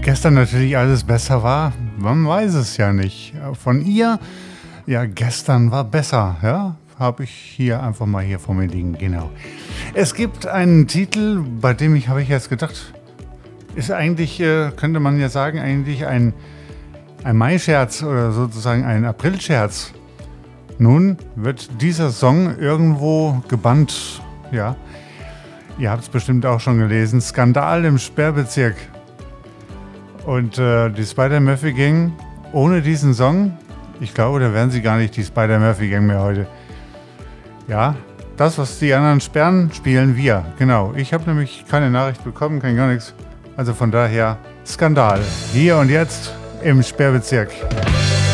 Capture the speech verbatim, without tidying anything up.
gestern natürlich alles besser war, man weiß es ja nicht. Von ihr, ja, gestern war besser, ja, habe ich hier einfach mal hier vor mir liegen, genau. Es gibt einen Titel, bei dem ich, habe ich jetzt gedacht, ist eigentlich, äh, könnte man ja sagen, eigentlich ein, ein Mai-Scherz oder sozusagen ein April-Scherz. Nun wird dieser Song irgendwo gebannt, ja. Ihr habt es bestimmt auch schon gelesen, Skandal im Sperrbezirk. Und äh, die Spider-Murphy Gang, ohne diesen Song, ich glaube, da wären sie gar nicht die Spider-Murphy Gang mehr heute. Ja, das, was die anderen sperren, spielen wir. Genau, ich habe nämlich keine Nachricht bekommen, kein gar nichts. Also von daher Skandal. Hier und jetzt im Sperrbezirk.